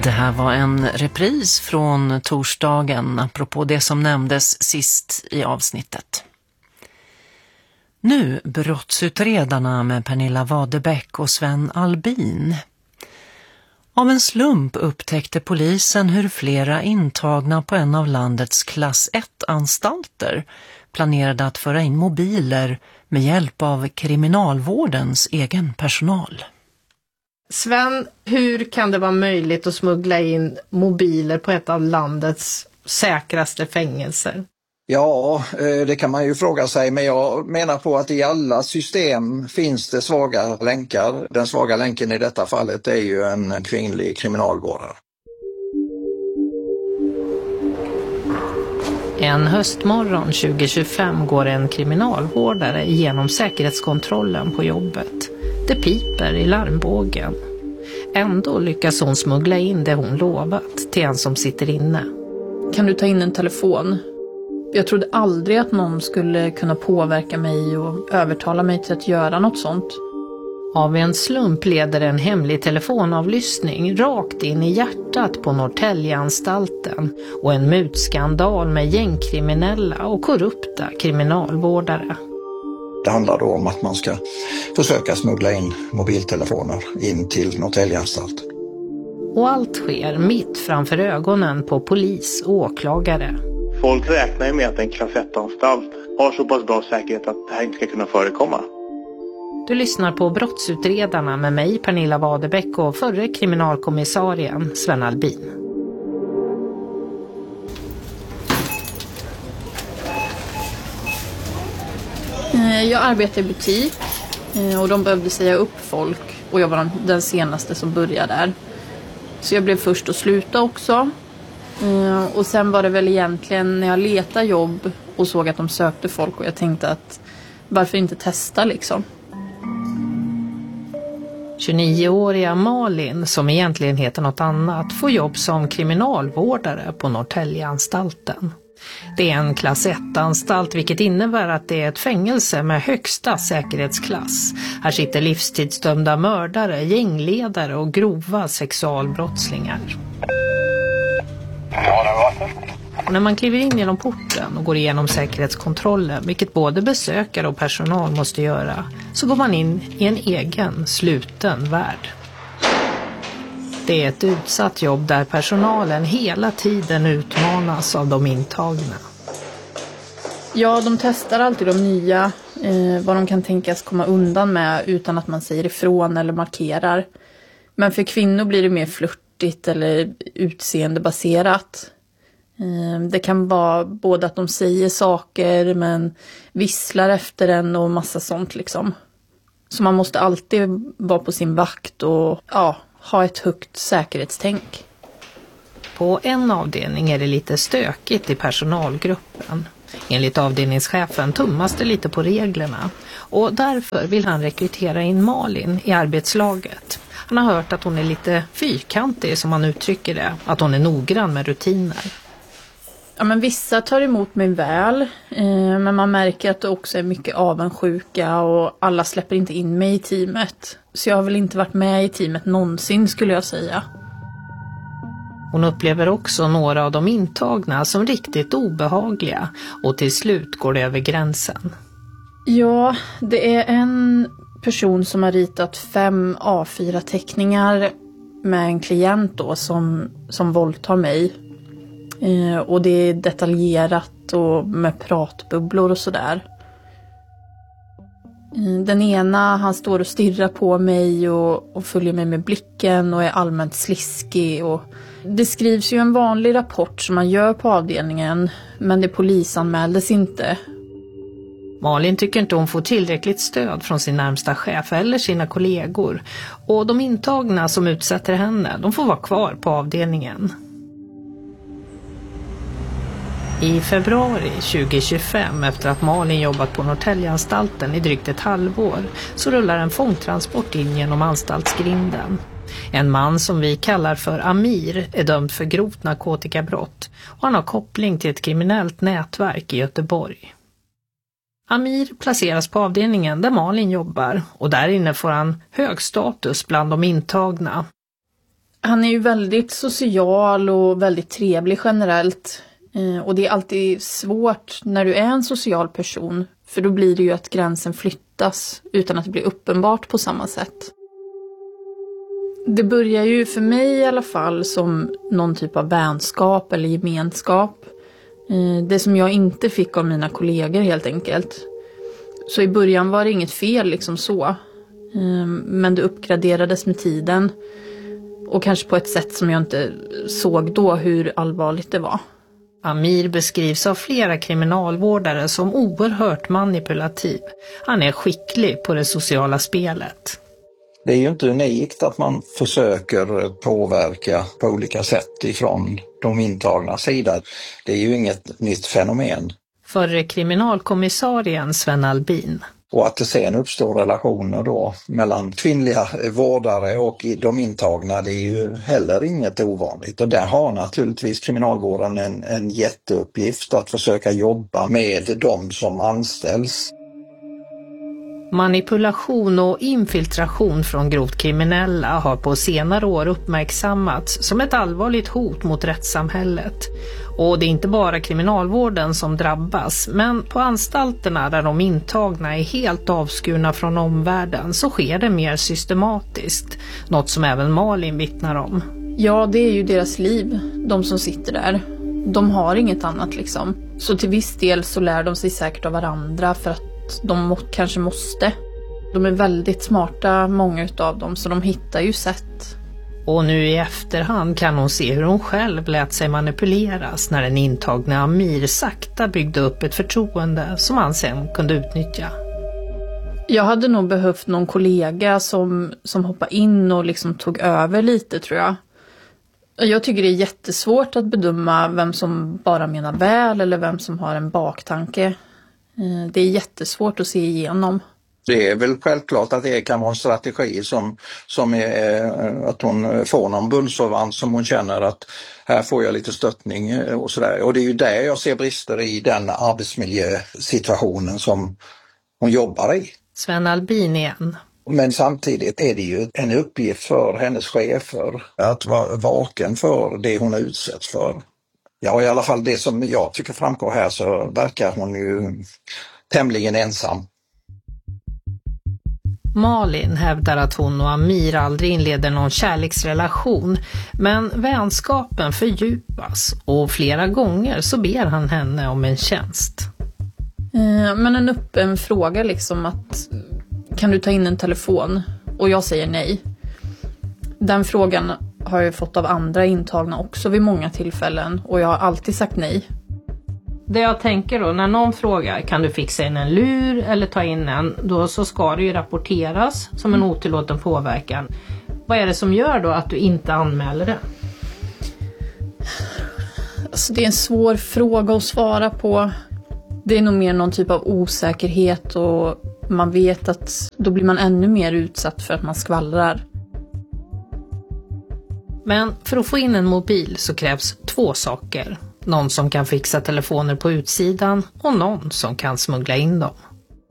Det här var en repris från torsdagen apropå det som nämndes sist i avsnittet. Nu brottsutredarna med Pernilla Wadebeck och Sven Albin. Av en slump upptäckte polisen hur flera intagna på en av landets klass 1-anstalter planerade att föra in mobiler med hjälp av kriminalvårdens egen personal. Sven, hur kan det vara möjligt att smuggla in mobiler på ett av landets säkraste fängelser? Ja, det kan man ju fråga sig, men jag menar på att i alla system finns det svaga länkar. Den svaga länken i detta fallet är ju en kvinnlig kriminalvårdare. En höstmorgon 2025 går en kriminalvårdare igenom säkerhetskontrollen på jobbet. Det piper i larmbågen. Ändå lyckas hon smuggla in det hon lovat till en som sitter inne. Kan du ta in en telefon? Jag trodde aldrig att någon skulle kunna påverka mig och övertala mig till att göra något sånt. Av en slump leder en hemlig telefonavlyssning rakt in i hjärtat på Norrtäljeanstalten och en mutskandal med gängkriminella och korrupta kriminalvårdare. Det handlar då om att man ska försöka smuggla in mobiltelefoner in till Norrtäljeanstalt. Och allt sker mitt framför ögonen på polis och åklagare. Folk räknar ju med att en klass 1-anstalt har så pass bra säkerhet att det här inte ska kunna förekomma. Du lyssnar på brottsutredarna med mig, Pernilla Wadebeck, och förre kriminalkommissarien Sven Albin. Jag arbetar i butik och de behövde säga upp folk och jag var den senaste som började där. Så jag blev först att sluta också. Och sen var det väl egentligen när jag letade jobb och såg att de sökte folk och jag tänkte att varför inte testa liksom. 29-åriga Malin, som egentligen heter något annat, får jobb som kriminalvårdare på Norrtäljeanstalten. Det är en klass 1-anstalt, vilket innebär att det är ett fängelse med högsta säkerhetsklass. Här sitter livstidsdömda mördare, gängledare och grova sexualbrottslingar. Och när man kliver in genom porten och går igenom säkerhetskontrollen, vilket både besökare och personal måste göra, så går man in i en egen sluten värld. Det är ett utsatt jobb där personalen hela tiden utmanas av de intagna. Ja, de testar alltid de nya, vad de kan tänkas komma undan med utan att man säger ifrån eller markerar. Men för kvinnor blir det mer flörtigt eller utseendebaserat. Det kan vara både att de säger saker men visslar efter en och massa sånt liksom. Så man måste alltid vara på sin vakt och ha ett högt säkerhetstänk. På en avdelning är det lite stökigt i personalgruppen. Enligt avdelningschefen tummas det lite på reglerna och därför vill han rekrytera in Malin i arbetslaget. Han har hört att hon är lite fyrkantig, som han uttrycker det, att hon är noggrann med rutiner. Ja, men vissa tar emot mig väl, men man märker att det också är mycket avundsjuka och alla släpper inte in mig i teamet. Så jag har väl inte varit med i teamet någonsin, skulle jag säga. Hon upplever också några av de intagna som riktigt obehagliga och till slut går det över gränsen. Ja, det är en person som har ritat 5 A4-teckningar med en klient då som våldtar mig. Och det är detaljerat och med pratbubblor och sådär. Den ena, han står och stirrar på mig och följer mig med blicken och är allmänt sliskig. Och det skrivs ju en vanlig rapport som man gör på avdelningen, men det polisanmäldes inte. Malin tycker inte hon får tillräckligt stöd från sin närmsta chef eller sina kollegor. Och de intagna som utsätter henne, de får vara kvar på avdelningen. I februari 2025, efter att Malin jobbat på Norrtäljeanstalten i drygt ett halvår, så rullar en fångtransport in genom anstaltsgrinden. En man som vi kallar för Amir är dömd för grovt narkotikabrott och han har koppling till ett kriminellt nätverk i Göteborg. Amir placeras på avdelningen där Malin jobbar och där inne får han hög status bland de intagna. Han är ju väldigt social och väldigt trevlig generellt. Och det är alltid svårt när du är en social person. För då blir det ju att gränsen flyttas utan att det blir uppenbart på samma sätt. Det börjar ju för mig i alla fall som någon typ av vänskap eller gemenskap. Det som jag inte fick av mina kollegor helt enkelt. Så i början var det inget fel liksom så. Men det uppgraderades med tiden. Och kanske på ett sätt som jag inte såg då hur allvarligt det var. Amir beskrivs av flera kriminalvårdare som oerhört manipulativ. Han är skicklig på det sociala spelet. Det är ju inte unikt att man försöker påverka på olika sätt ifrån de intagna sida. Det är ju inget nytt fenomen. Förre kriminalkommissarien Sven Albin. Och att det sen uppstår relationer då mellan kvinnliga vårdare och de intagna, det är ju heller inget ovanligt. Och där har naturligtvis kriminalvården en jätteuppgift att försöka jobba med de som anställs. Manipulation och infiltration från grovt kriminella har på senare år uppmärksammats som ett allvarligt hot mot rättssamhället. Och det är inte bara kriminalvården som drabbas, men på anstalterna där de intagna är helt avskurna från omvärlden så sker det mer systematiskt. Något som även Malin vittnar om. Ja, det är ju deras liv, de som sitter där. De har inget annat liksom. Så till viss del så lär de sig säkert av varandra för att de kanske måste. De är väldigt smarta, många utav dem, så de hittar ju sätt. Och nu i efterhand kan hon se hur hon själv lät sig manipuleras när den intagna Amir sakta byggde upp ett förtroende som han sen kunde utnyttja. Jag hade nog behövt någon kollega som hoppade in och liksom tog över lite, tror jag. Jag tycker det är jättesvårt att bedöma vem som bara menar väl eller vem som har en baktanke. Det är jättesvårt att se igenom. Det är väl självklart att det kan vara en strategi som är att hon får någon bundsförvant som hon känner att här får jag lite stöttning och sådär. Och det är ju där jag ser brister i den arbetsmiljösituationen som hon jobbar i. Sven Albin igen. Men samtidigt är det ju en uppgift för hennes chefer att vara vaken för det hon utsätts för. Ja, i alla fall det som jag tycker framgår här så verkar hon ju tämligen ensam. Malin hävdar att hon och Amir aldrig inleder någon kärleksrelation, men vänskapen fördjupas och flera gånger så ber han henne om en tjänst. Men en öppen fråga liksom att kan du ta in en telefon? Och jag säger nej. Den frågan har jag fått av andra intagna också vid många tillfällen och jag har alltid sagt nej. Det jag tänker då, när någon frågar kan du fixa in en lur eller ta in en, då så ska det ju rapporteras som en otillåten påverkan. Vad är det som gör då att du inte anmäler det? Alltså det är en svår fråga att svara på. Det är nog mer någon typ av osäkerhet och man vet att då blir man ännu mer utsatt för att man skvallrar. Men för att få in en mobil så krävs 2 saker. Någon som kan fixa telefoner på utsidan och någon som kan smuggla in dem.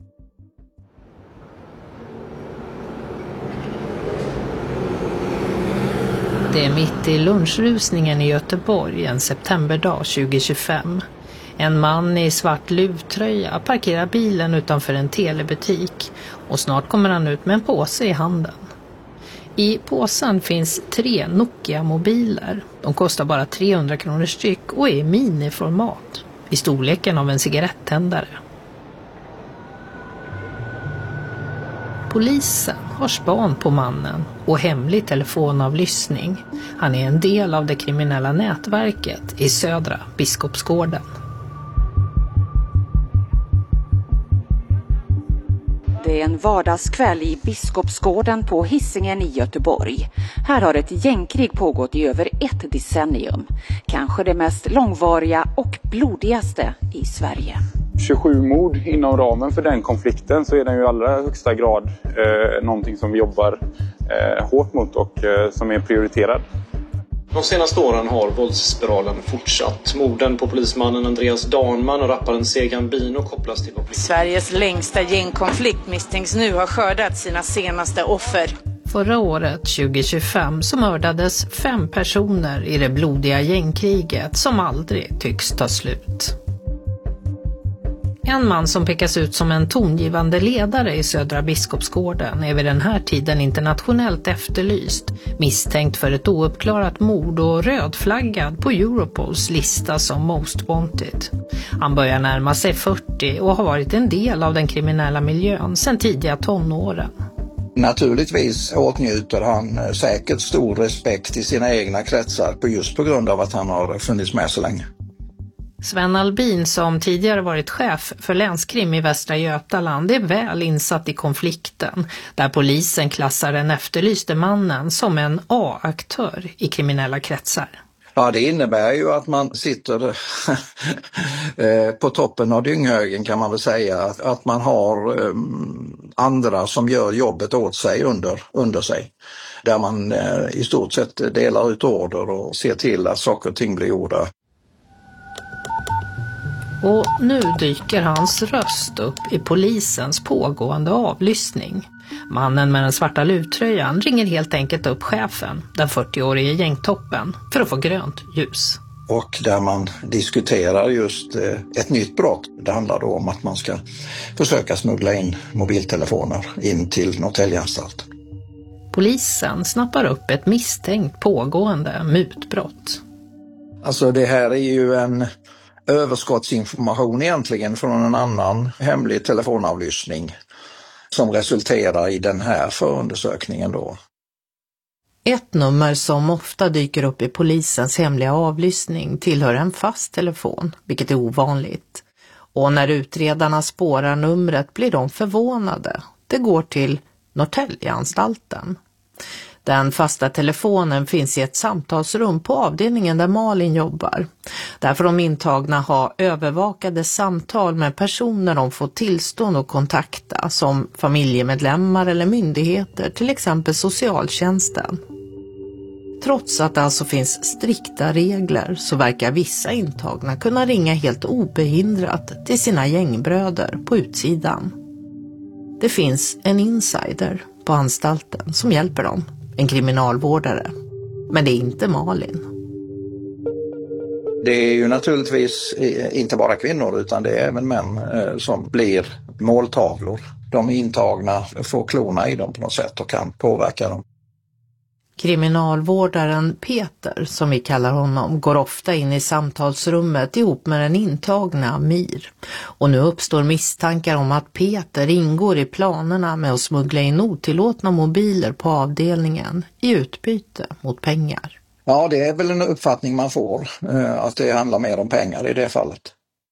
Det är mitt i lunchrusningen i Göteborg en septemberdag 2025. En man i svart luvtröja parkerar bilen utanför en telebutik och snart kommer han ut med en påse i handen. I påsen finns 3 Nokia-mobiler. De kostar bara 300 kronor styck och är i miniformat, i storleken av en cigarettändare. Polisen har span på mannen och hemlig telefonavlyssning. Han är en del av det kriminella nätverket i södra Biskopsgården. Det är en vardagskväll i Biskopsgården på Hisingen i Göteborg. Här har ett gängkrig pågått i över 1 decennium. Kanske det mest långvariga och blodigaste i Sverige. 27 mord inom ramen för den konflikten, så är den ju i allra högsta grad någonting som vi jobbar hårt mot och som är prioriterad. De senaste åren har våldsspiralen fortsatt. Morden på polismannen Andreas Danman och rapparen Segan Bino kopplas till konflikt. Sveriges längsta gängkonflikt misstänks nu ha skördat sina senaste offer. Förra året, 2025, så mördades 5 personer i det blodiga gängkriget som aldrig tycks ta slut. En man som pekas ut som en tongivande ledare i Södra Biskopsgården är vid den här tiden internationellt efterlyst, misstänkt för ett ouppklarat mord och rödflaggad på Europols lista som Most Wanted. Han börjar närma sig 40 och har varit en del av den kriminella miljön sedan tidiga tonåren. Naturligtvis åtnjuter han säkert stor respekt i sina egna kretsar just på grund av att han har funnits med så länge. Sven Albin, som tidigare varit chef för länskrim i Västra Götaland, är väl insatt i konflikten där polisen klassar den efterlyste mannen som en A-aktör i kriminella kretsar. Ja, det innebär ju att man sitter på toppen av dynghögen, kan man väl säga. Att man har andra som gör jobbet åt sig under sig. Där man i stort sett delar ut order och ser till att saker och ting blir gjorda. Och nu dyker hans röst upp i polisens pågående avlyssning. Mannen med den svarta luvtröjan ringer helt enkelt upp chefen, den 40-årige gängtoppen, för att få grönt ljus. Och där man diskuterar just ett nytt brott. Det handlar då om att man ska försöka smuggla in mobiltelefoner in till Norrtäljeanstalten. Polisen snappar upp ett misstänkt pågående mutbrott. Alltså det här är ju en överskottsinformation egentligen från en annan hemlig telefonavlyssning som resulterar i den här förundersökningen då. Ett nummer som ofta dyker upp i polisens hemliga avlyssning tillhör en fast telefon, vilket är ovanligt. Och när utredarna spårar numret blir de förvånade. Det går till Norrtäljeanstalten. Den fasta telefonen finns i ett samtalsrum på avdelningen där Malin jobbar. Där får de intagna ha övervakade samtal med personer de får tillstånd att kontakta, som familjemedlemmar eller myndigheter, till exempel socialtjänsten. Trots att det alltså finns strikta regler så verkar vissa intagna kunna ringa helt obehindrat till sina gängbröder på utsidan. Det finns en insider på anstalten som hjälper dem. En kriminalvårdare. Men det är inte Malin. Det är ju naturligtvis inte bara kvinnor utan det är även män som blir måltavlor. De intagna får klona i dem på något sätt och kan påverka dem. Kriminalvårdaren Peter, som vi kallar honom, går ofta in i samtalsrummet ihop med den intagna Amir. Och nu uppstår misstankar om att Peter ingår i planerna med att smuggla in otillåtna mobiler på avdelningen i utbyte mot pengar. Ja, det är väl en uppfattning man får, att det handlar mer om pengar i det fallet.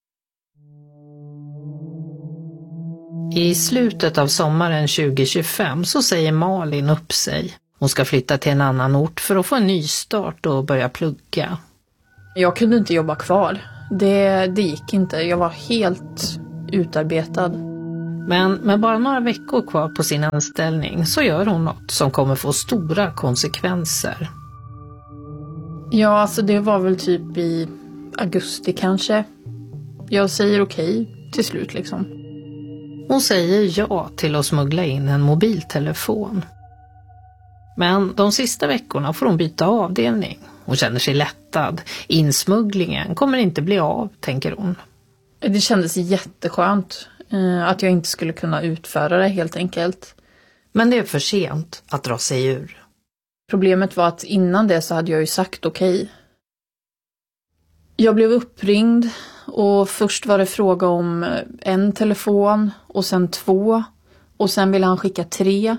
I slutet av sommaren 2025 så säger Malin upp sig. Hon ska flytta till en annan ort för att få en ny start och börja plugga. Jag kunde inte jobba kvar. Det gick inte. Jag var helt utarbetad. Men med bara några veckor kvar på sin anställning så gör hon något som kommer få stora konsekvenser. Ja, alltså det var väl typ i augusti kanske. Jag säger okej till slut liksom. Hon säger ja till att smuggla in en mobiltelefon. Men de sista veckorna får hon byta avdelning. Hon känner sig lättad. Insmugglingen kommer inte bli av, tänker hon. Det kändes jätteskönt att jag inte skulle kunna utföra det helt enkelt. Men det är för sent att dra sig ur. Problemet var att innan det så hade jag ju sagt okej. Jag blev uppringd och först var det fråga om en telefon och sen 2 och sen ville han skicka 3.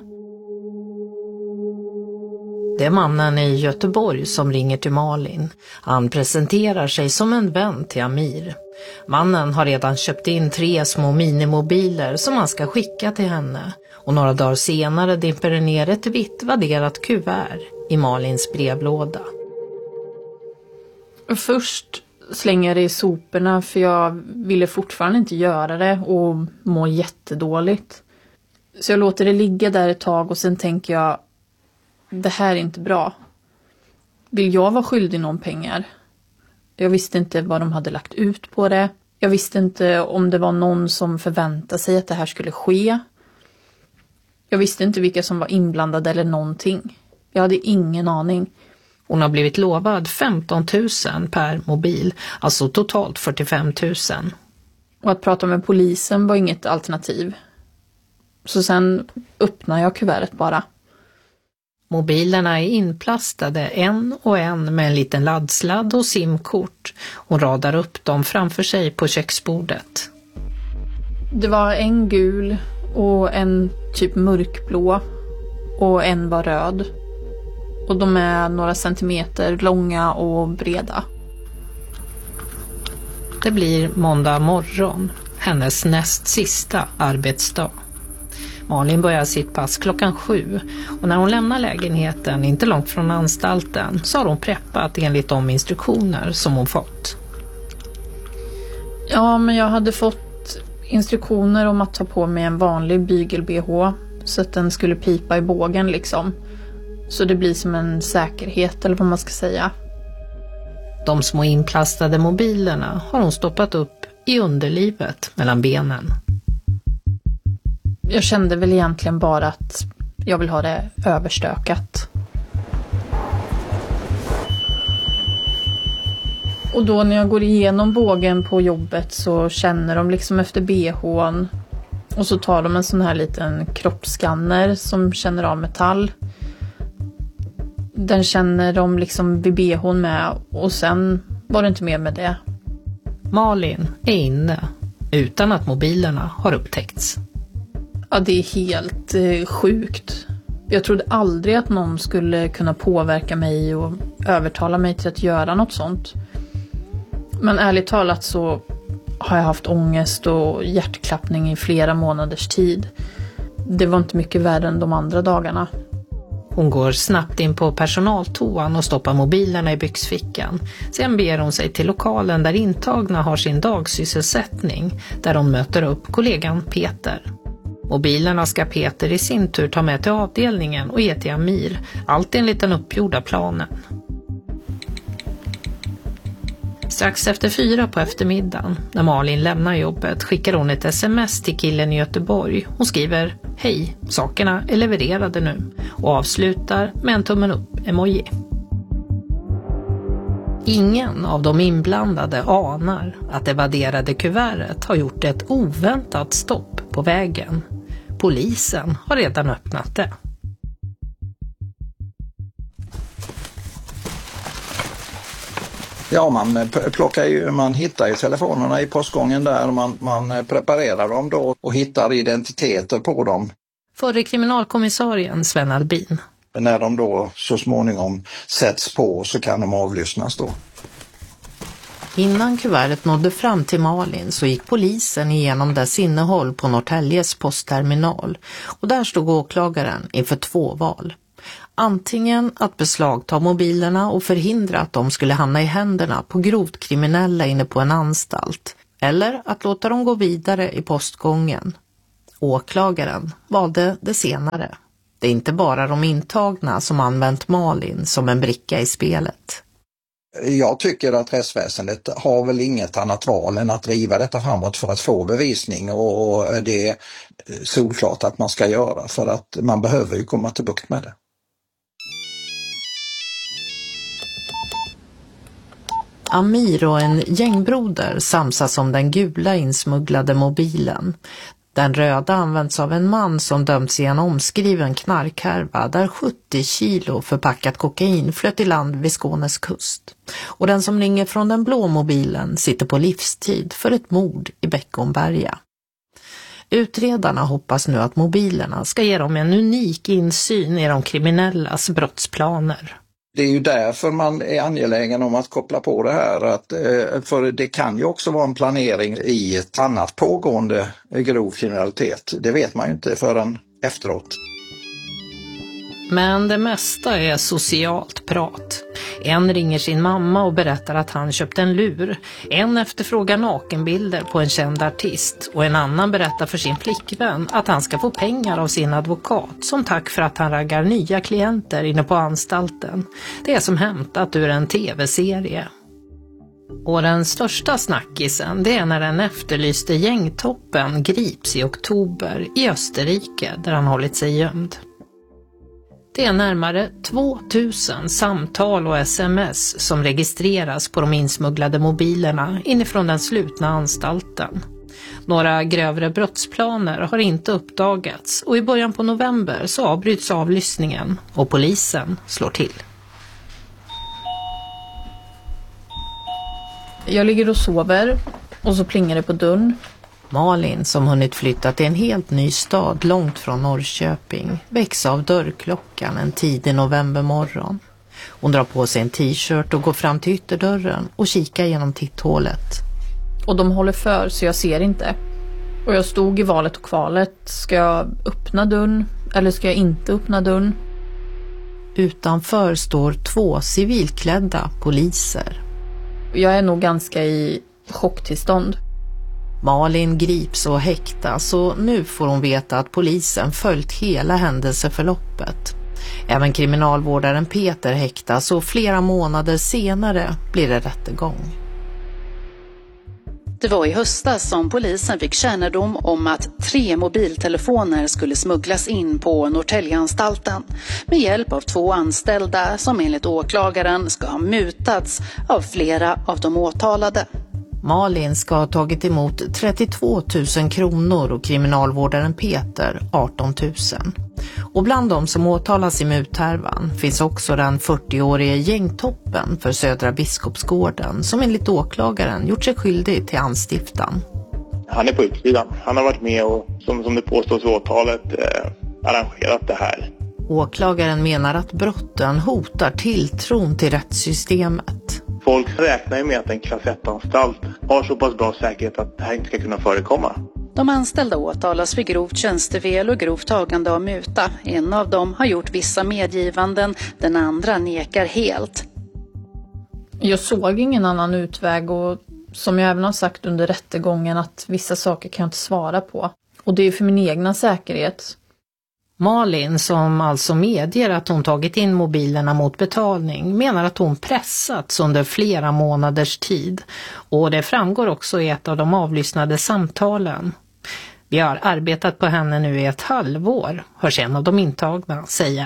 Det är mannen i Göteborg som ringer till Malin. Han presenterar sig som en vän till Amir. Mannen har redan köpt in 3 små minimobiler som han ska skicka till henne. Och några dagar senare dimper det ner ett vitt vadderat kuvert i Malins brevlåda. Först slänger jag det i soporna för jag ville fortfarande inte göra det och må jättedåligt. Så jag låter det ligga där ett tag och sen tänker jag, det här är inte bra. Vill jag vara skyldig någon pengar? Jag visste inte vad de hade lagt ut på det. Jag visste inte om det var någon som förväntade sig att det här skulle ske. Jag visste inte vilka som var inblandade eller någonting. Jag hade ingen aning. Hon har blivit lovad 15 000 per mobil, alltså totalt 45 000. Och att prata med polisen var inget alternativ. Så sen öppnade jag kuvertet bara. Mobilerna är inplastade en och en med en liten laddsladd och simkort. Hon radar upp dem framför sig på köksbordet. Det var en gul och en typ mörkblå och en var röd. Och de är några centimeter långa och breda. Det blir måndag morgon, hennes näst sista arbetsdag. Malin börjar sitt pass 7:00 och när hon lämnar lägenheten inte långt från anstalten så har hon preppat enligt de instruktioner som hon fått. Ja, men jag hade fått instruktioner om att ta på mig en vanlig bygel-BH så att den skulle pipa i bågen liksom. Så det blir som en säkerhet eller vad man ska säga. De små inplastade mobilerna har hon stoppat upp i underlivet mellan benen. Jag kände väl egentligen bara att jag vill ha det överstökat. Och då när jag går igenom bågen på jobbet så känner de liksom efter BH:n. Och så tar de en sån här liten kroppsskanner som känner av metall. Den känner de liksom vid BH:n med och sen var det inte mer med det. Malin är inne utan att mobilerna har upptäckts. Ja, det är helt sjukt. Jag trodde aldrig att någon skulle kunna påverka mig och övertala mig till att göra något sånt. Men ärligt talat så har jag haft ångest och hjärtklappning i flera månaders tid. Det var inte mycket värre än de andra dagarna. Hon går snabbt in på personaltoan och stoppar mobilerna i byxfickan. Sen ber hon sig till lokalen där intagna har sin dagsysselsättning, där de möter upp kollegan Peter. Mobilerna ska Peter i sin tur ta med till avdelningen och ge till Amir, allt enligt den uppgjorda planen. Strax efter 4 på eftermiddagen, när Malin lämnar jobbet, skickar hon ett sms till killen i Göteborg. Hon skriver: "Hej, sakerna är levererade nu" och avslutar med en tummen upp-emoji. Ingen av de inblandade anar att det vadderade kuvertet har gjort ett oväntat stopp på vägen. Polisen har redan öppnat det. Ja, man hittar ju telefonerna i postgången där, man preparerar dem då och hittar identiteter på dem. Förre kriminalkommissarien Sven Albin. När de då så småningom sätts på så kan de avlyssnas då. Innan kuvertet nådde fram till Malin så gick polisen igenom dess innehåll på Norrtäljes postterminal och där stod åklagaren inför 2 val. Antingen att beslagta mobilerna och förhindra att de skulle hamna i händerna på grovt kriminella inne på en anstalt, eller att låta dem gå vidare i postgången. Åklagaren valde det senare. Det är inte bara de intagna som använt Malin som en bricka i spelet. Jag tycker att rättsväsendet har väl inget annat val än att driva detta framåt för att få bevisning, och det är solklart att man ska göra, för att man behöver ju komma till bukt med det. Amir och en gängbroder samsas om den gula insmugglade mobilen. Den röda används av en man som dömts i en omskriven knarkhärva där 70 kilo förpackat kokain flöt i land vid Skånes kust. Och den som ringer från den blå mobilen sitter på livstid för ett mord i Beckomberga. Utredarna hoppas nu att mobilerna ska ge dem en unik insyn i de kriminellas brottsplaner. Det är ju därför man är angelägen om att koppla på det här, för det kan ju också vara en planering i ett annat pågående grov kriminalitet. Det vet man ju inte förrän efteråt. Men det mesta är socialt prat. En ringer sin mamma och berättar att han köpt en lur. En efterfrågar nakenbilder på en känd artist. Och en annan berättar för sin flickvän att han ska få pengar av sin advokat som tack för att han raggar nya klienter inne på anstalten. Det är som hämtat ur en tv-serie. Och den största snackisen, det är när den efterlyste gängtoppen grips i oktober i Österrike där han hållit sig gömd. Det är närmare 2000 samtal och sms som registreras på de insmugglade mobilerna inifrån den slutna anstalten. Några grövre brottsplaner har inte uppdagats och i början på november så avbryts avlyssningen och polisen slår till. Jag ligger och sover och så plingar det på dörren. Malin, som hunnit flytta till en helt ny stad långt från Norrköping, väcks av dörrklockan en tidig novembermorgon. Hon drar på sig en t-shirt och går fram till ytterdörren och kikar genom titthålet. Och de håller för så jag ser inte. Och jag stod i valet och kvalet. Ska jag öppna dörren eller ska jag inte öppna dörren? Utanför står 2 civilklädda poliser. Jag är nog ganska i chocktillstånd. Malin grips och häktas och nu får hon veta att polisen följt hela händelseförloppet. Även kriminalvårdaren Peter häktas och flera månader senare blir det rättegång. Det var i höstas som polisen fick kännedom om att 3 mobiltelefoner skulle smugglas in på Norrtäljeanstalten med hjälp av 2 anställda som enligt åklagaren ska ha mutats av flera av de åtalade. Malin ska ha tagit emot 32 000 kronor och kriminalvårdaren Peter 18 000. Och bland dem som åtalas i muthärvan finns också den 40-årige gängtoppen för Södra Biskopsgården som enligt åklagaren gjort sig skyldig till anstiftan. Han är på utsidan. Han har varit med och som det påstås i åtalet arrangerat det här. Åklagaren menar att brotten hotar tilltron till rättssystemet. Folk räknar ju med att en klass 1-anstalt har så pass bra säkerhet att det här inte ska kunna förekomma. De anställda åtalas för grovt tjänstefel och grovt tagande av muta. En av dem har gjort vissa medgivanden, den andra nekar helt. Jag såg ingen annan utväg och som jag även har sagt under rättegången att vissa saker kan jag inte svara på. Och det är för min egna säkerhet. Malin, som alltså medger att hon tagit in mobilerna mot betalning, menar att hon pressats under flera månaders tid. Och det framgår också i ett av de avlyssnade samtalen. Vi har arbetat på henne nu i ett halvår, hörs en av de intagna säga.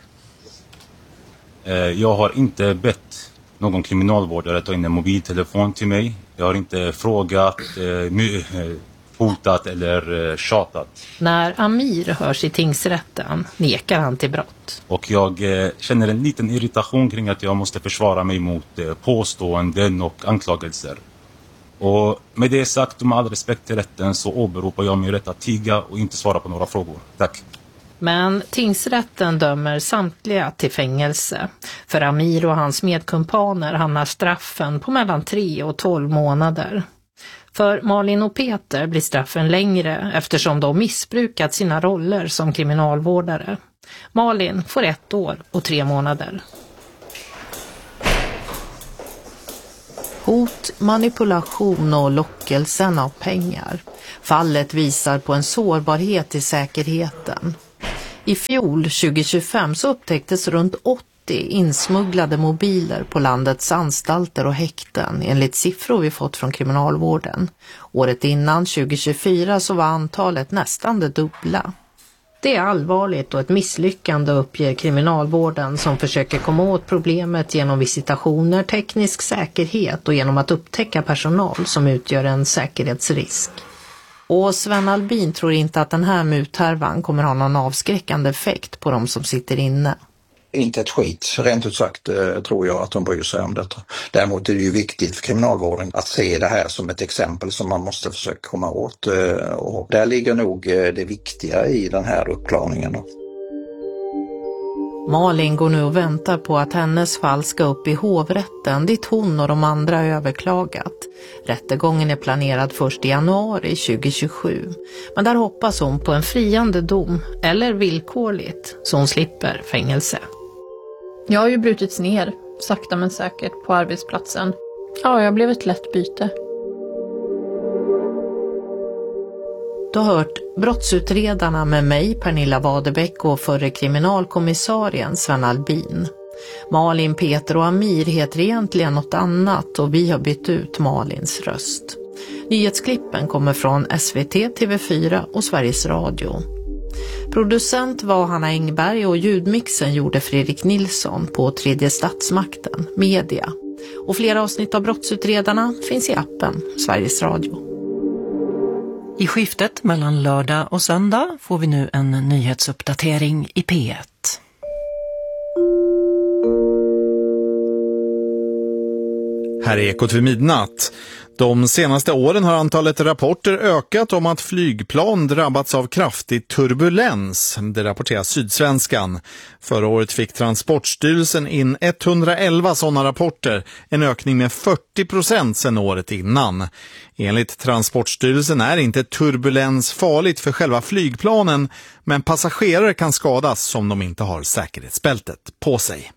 Jag har inte bett någon kriminalvårdare ta in en mobiltelefon till mig. Jag har inte frågat, hotat eller tjatat. När Amir hörs i tingsrätten nekar han till brott. Och jag känner en liten irritation kring att jag måste försvara mig mot påståenden och anklagelser. Och med det sagt och med all respekt till rätten så åberopar jag min rätt att tiga och inte svara på några frågor. Tack. Men tingsrätten dömer samtliga till fängelse. För Amir och hans medkumpaner hamnar straffen på mellan 3 och 12 månader. För Malin och Peter blir straffen längre eftersom de missbrukat sina roller som kriminalvårdare. Malin får 1 år och 3 månader. Hot, manipulation och lockelsen av pengar. Fallet visar på en sårbarhet i säkerheten. I fjol 2025 så upptäcktes runt 80 insmugglade mobiler på landets anstalter och häkten enligt siffror vi fått från kriminalvården. Året innan 2024 så var antalet nästan det dubbla. Det är allvarligt och ett misslyckande uppger kriminalvården som försöker komma åt problemet genom visitationer, teknisk säkerhet och genom att upptäcka personal som utgör en säkerhetsrisk. Och Sven Albin tror inte att den här muthärvan kommer ha någon avskräckande effekt på de som sitter inne. Inte ett skit, rent ut sagt tror jag att de bryr sig om detta. Däremot är det ju viktigt för kriminalvården att se det här som ett exempel som man måste försöka komma åt. Och där ligger nog det viktiga i den här uppklaringen. Malin går nu och väntar på att hennes fall ska upp i hovrätten dit hon och de andra överklagat. Rättegången är planerad först i januari 2027. Men där hoppas hon på en friande dom eller villkorligt så hon slipper fängelse. Jag har ju brutits ner, sakta men säkert, på arbetsplatsen. Ja, jag blev ett lätt byte. Du har hört Brottsutredarna med mig, Pernilla Wadebeck, och förre kriminalkommissarien Sven Albin. Malin, Peter och Amir heter egentligen något annat och vi har bytt ut Malins röst. Nyhetsklippen kommer från SVT, TV4 och Sveriges Radio. Producent var Hanna Engberg och ljudmixen gjorde Fredrik Nilsson på Tredje Statsmakten, Media. Och flera avsnitt av Brottsutredarna finns i appen Sveriges Radio. I skiftet mellan lördag och söndag får vi nu en nyhetsuppdatering i P1. Här är Ekot vid midnatt. De senaste åren har antalet rapporter ökat om att flygplan drabbats av kraftig turbulens. Det rapporterar Sydsvenskan. Förra året fick Transportstyrelsen in 111 sådana rapporter, en ökning med 40% sedan året innan. Enligt Transportstyrelsen är inte turbulens farligt för själva flygplanen, men passagerare kan skadas om de inte har säkerhetsbältet på sig.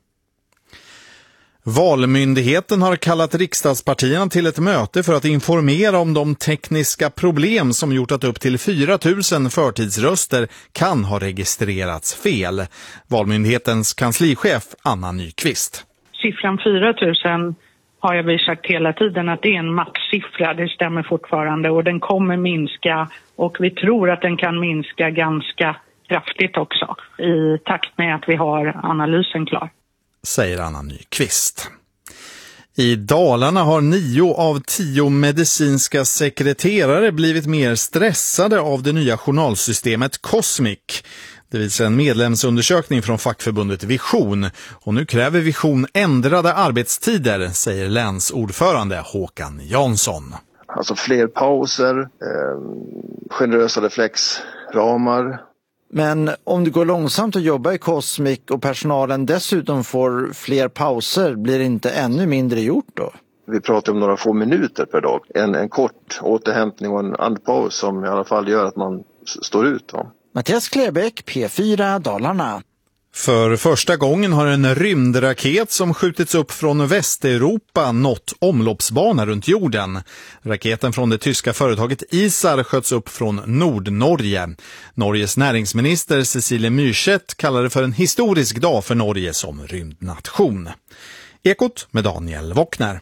Valmyndigheten har kallat riksdagspartierna till ett möte för att informera om de tekniska problem som gjort att upp till 4 000 förtidsröster kan ha registrerats fel. Valmyndighetens kanslichef Anna Nyqvist. Siffran 4 000 har jag sagt hela tiden att det är en maxsiffra, det stämmer fortfarande och den kommer minska och vi tror att den kan minska ganska kraftigt också i takt med att vi har analysen klar. Säger Anna Nyqvist. I Dalarna har 9 av 10 medicinska sekreterare blivit mer stressade av det nya journalsystemet Cosmic. Det visar en medlemsundersökning från fackförbundet Vision. Och nu kräver Vision ändrade arbetstider, säger länsordförande Håkan Jansson. Alltså fler pauser, generösare flexramar. Men om det går långsamt att jobba i Cosmic och personalen dessutom får fler pauser, blir det inte ännu mindre gjort då? Vi pratar om några få minuter per dag. En kort återhämtning och en andpaus som i alla fall gör att man står ut. Då. Mattias Klerbäck, P4 Dalarna. För första gången har en rymdraket som skjutits upp från Västeuropa nått omloppsbana runt jorden. Raketen från det tyska företaget ISAR sköts upp från Nordnorge. Norges näringsminister Cecilie Myrseth kallar det för en historisk dag för Norge som rymdnation. Ekot med Daniel Wockner.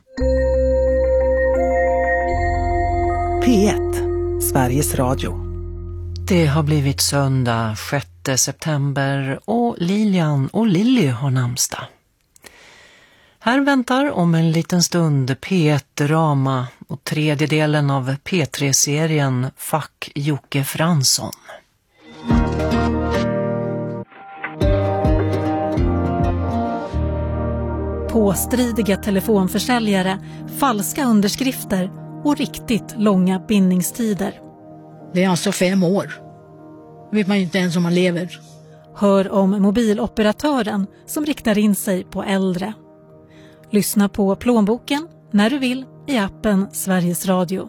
P1, Sveriges Radio. Det har blivit söndag 6 september och Lilian och Lilly har namnsdag. Här väntar om en liten stund P1-drama och tredje delen av P3-serien Fuck Jocke Fransson. Påstridiga telefonförsäljare, falska underskrifter och riktigt långa bindningstider. Det är alltså 5 år. Det vet man ju inte ens om man lever. Hör om mobiloperatören som riktar in sig på äldre. Lyssna på Plånboken när du vill i appen Sveriges Radio.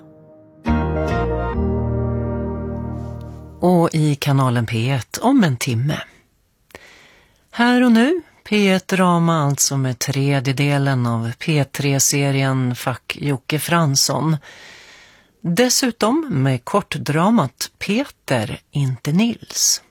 Och i kanalen P1 om en timme. Här och nu P1-drama alltså med tredje delen av P3-serien Fuck Jocke Fransson. Dessutom med kortdramat Peter, inte Nils.